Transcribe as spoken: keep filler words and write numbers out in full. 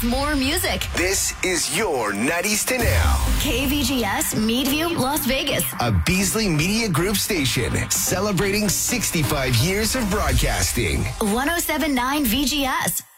more music. This is your nineties to now. K V G S Meadview, Las Vegas. A Beasley Media Group station celebrating sixty-five years of broadcasting. one oh seven point nine V G S.